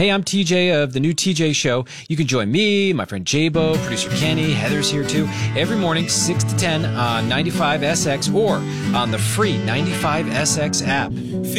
Hey, I'm TJ of The New TJ Show. You can join me, my friend Jabo, producer Kenny, Heather's here too, every morning, 6 to 10 on 95SX or on the free 95SX app.